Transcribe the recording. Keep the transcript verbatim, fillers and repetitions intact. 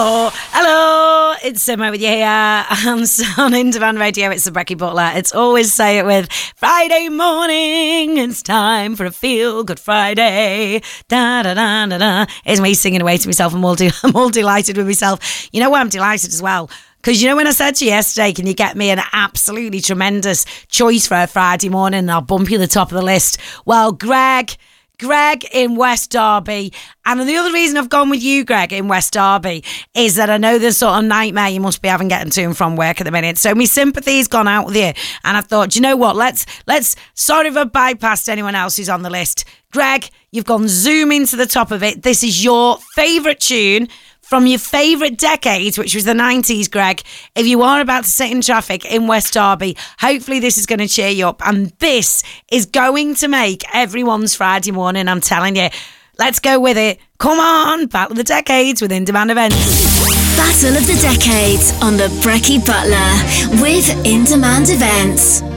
Hello, hello, it's Simo with you here on, on In Demand Radio. It's the Brecky Butler. It's always say it with Friday morning. It's time for a feel good Friday. Da da da da da. It's me singing away to myself. I'm all, de- I'm all delighted with myself. You know why I'm delighted as well? Because you know when I said to you yesterday, can you get me an absolutely tremendous choice for a Friday morning and I'll bump you to the top of the list? Well, Greg... Greg in West Derby. And the other reason I've gone with you, Greg, in West Derby is that I know the sort of nightmare you must be having getting to and from work at the minute. So my sympathy's gone out with you. And I thought, do you know what? Let's, let's, sorry if I bypassed anyone else who's on the list. Greg, you've gone zooming to the top of it. This is your favourite tune from your favourite decades, which was the nineties, Greg. If you are about to sit in traffic in West Derby, hopefully this is going to cheer you up. And this is going to make everyone's Friday morning, I'm telling you. Let's go with it. Come on, Battle of the Decades with In Demand Events. Battle of the Decades on the Brecky Butler with In Demand Events.